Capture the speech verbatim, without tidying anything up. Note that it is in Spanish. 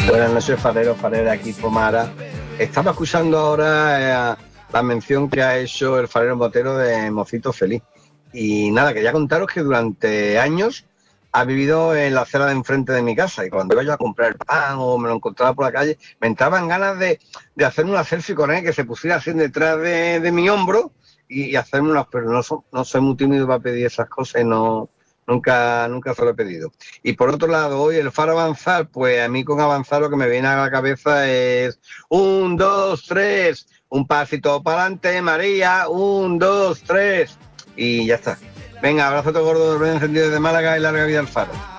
Buenas noches, farero, farera, aquí Pomara. Estaba escuchando ahora eh, la mención que ha hecho el farero motero de Mocito Feliz. Y nada, quería contaros que durante años ha vivido en la acera de enfrente de mi casa. Y cuando iba yo a comprar el pan o me lo encontraba por la calle, me entraban ganas de, de hacerme una selfie con él, que se pusiera así detrás de, de mi hombro y, y hacerme unas... Pero no, so, no soy muy tímido para pedir esas cosas y no... Nunca, nunca se lo he pedido. Y por otro lado, hoy el faro avanzar, pues a mí con avanzar lo que me viene a la cabeza es un, dos, tres, un pasito para adelante, María, un, dos, tres, y ya está. Venga, abrazo gordo, encendido desde Málaga y larga vida al faro.